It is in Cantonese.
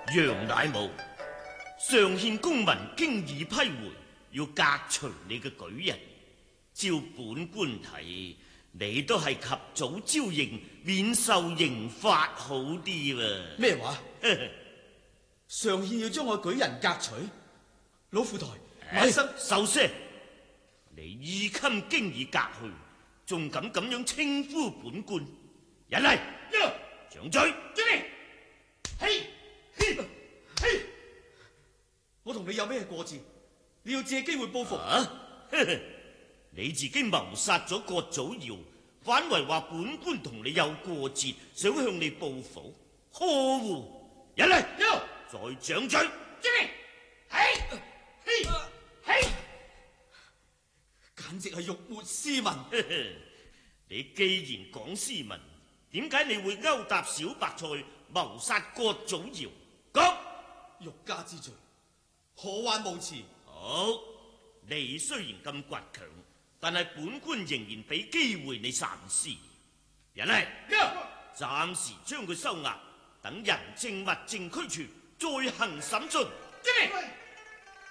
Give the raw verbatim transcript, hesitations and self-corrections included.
楊乃武，上獻公文經已批回，要革除你嘅舉人。照本官睇，你都係及早招認，免受刑罰好啲喎。 咩話？上獻要將我舉人革除？老副台，馬生收聲！你衣襟經已革去，仲敢咁樣稱呼本官？人嚟，掌嘴！ 嘿，嘿，嘿！我同你有咩過節？你要借機會報復？ 啊！你自己謀殺咗郭祖堯，反為話本官同你有過節，想向你報復，呵護！人嚟，再掌嘴！ 嘿，嘿，嘿！簡直係辱沒斯文！ 你既然講斯文，點解你會勾搭小白菜謀殺郭祖堯？講欲加之罪，何患無辭？ 好，你雖然咁倔強，但係本官仍然俾機會你三思。人嚟，暫時將佢收押，等人證物證俱全，再行審訊。